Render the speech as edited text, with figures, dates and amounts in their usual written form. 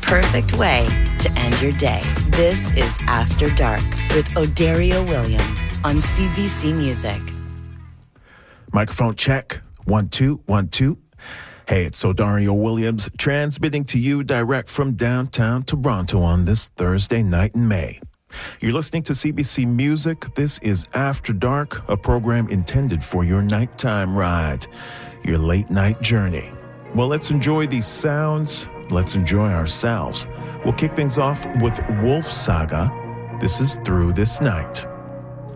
perfect way to end your day. This is After Dark with Odario Williams on CBC Music. Microphone check. 1, 2, 1, 2. Hey, it's Odario Williams transmitting to you direct from downtown Toronto on this Thursday night in May. You're listening to CBC Music. This is After Dark, a program intended for your nighttime ride, your late night journey. Well, let's enjoy these sounds. Let's enjoy ourselves. We'll kick things off with Wolf Saga. This is Through This Night.